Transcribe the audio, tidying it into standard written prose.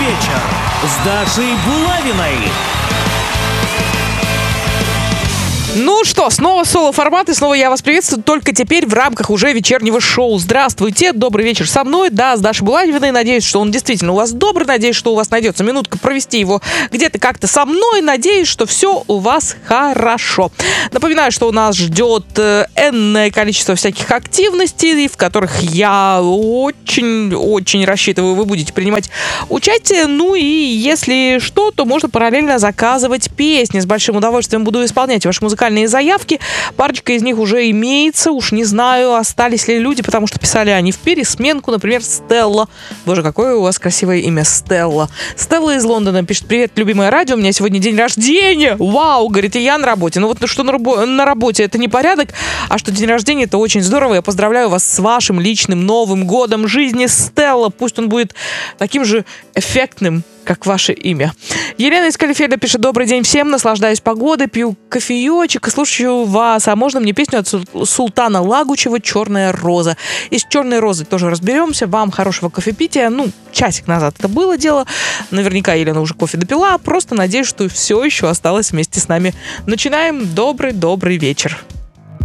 вечер» с Дашей Булавиной. Ну что, снова соло-формат, и снова я вас приветствую, только теперь в рамках уже вечернего шоу. Здравствуйте, добрый вечер со мной, да, с Дашей Булавиной. Надеюсь, что он действительно у вас добрый, надеюсь, что у вас найдется минутка провести его где-то как-то со мной. Надеюсь, что все у вас хорошо. Напоминаю, что у нас ждет энное количество всяких активностей, в которых я очень рассчитываю, вы будете принимать участие. Ну и если что, то можно параллельно заказывать песни. С большим удовольствием буду исполнять ваши музыкальные заявки. Парочка из них уже имеется. Уж не знаю, остались ли люди, потому что писали они в пересменку. Например, Стелла. Боже, какое у вас красивое имя, Стелла. Стелла из Лондона пишет: привет, любимое радио, у меня сегодня день рождения. Вау, говорит, и я на работе. Ну вот что на работе это не порядок, а что день рождения это очень здорово. Я поздравляю вас с вашим личным Новым годом жизни, Стелла. Пусть он будет таким же эффектным, как ваше имя. Елена из Калифельда пишет: добрый день всем, наслаждаюсь погодой, пью кофеечек и слушаю вас. А можно мне песню от Султана Лагучева «Черная роза»? И с «Черной розой» тоже разберемся. Вам хорошего кофепития. Ну, часик назад это было дело. Наверняка Елена уже кофе допила. Просто надеюсь, что все еще осталось вместе с нами. Начинаем. Добрый вечер.